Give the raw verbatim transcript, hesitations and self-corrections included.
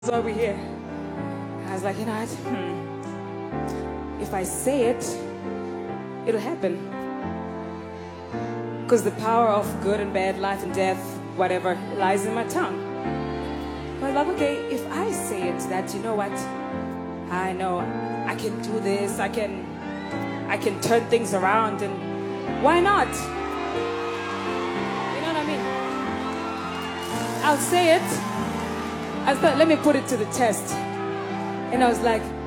over here. I was like, you know what? Hmm. If I say it, it'll happen. Because the power of good and bad, life and death, whatever, lies in my tongue. But like, okay, if I say it, that, you know what? I know I can do this. I can, I can turn things around, and why not? You know what I mean? I'll say it. I thought, let me put it to the test. And I was like,